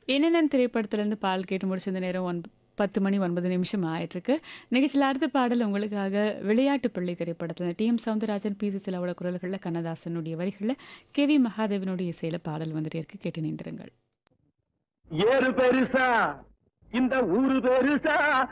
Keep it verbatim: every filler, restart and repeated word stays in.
என்னென்ன திரைப்படத்துலேருந்து பாடல் கேட்டு முடிச்ச இந்த நேரம் ஒன் பத்து மணி ஒன்பது நிமிஷம் ஆயிட்டிருக்கு. நிகழ்ச்சியில அடுத்த பாடல் உங்களுக்காக விளையாட்டு பிள்ளை திரைப்படத்துல டி.எம். சௌந்தரராஜன், பி. சுசீலாவோட குரல்கள்ல, கண்ணதாசனுடைய வரிகள்ல, கே வி. மகாதேவனுடைய இசையில பாடல் வந்துட்டே இருக்கு. கேட்டு இணைந்திருங்கள். ஏறு பெருசா இந்த ஊரு பெருசா